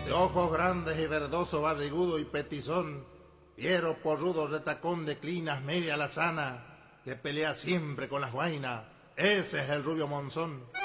de ojos grandes y verdoso, barrigudo y petizón, fiero, porrudo, retacón de clinas media lazana, que pelea siempre con las guainas, ese es el rubio Monzón.